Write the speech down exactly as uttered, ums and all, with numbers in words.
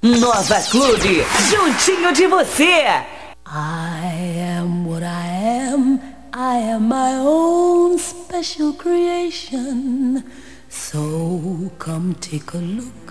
Nova Clube, juntinho de você. I am what I am. I am my own special creation. So come take a look